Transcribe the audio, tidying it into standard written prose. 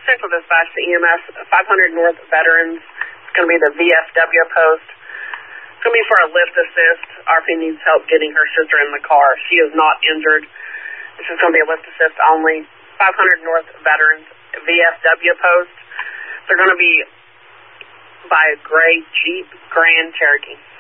Central Dispatch to EMS, 500 North Veterans. It's going to be the VFW post. It's going to be for a lift assist. RP needs help getting her sister in the car. She is not injured. This is going to be a lift assist only. 500 North Veterans, VFW post. They're going to be by a gray Jeep Grand Cherokee.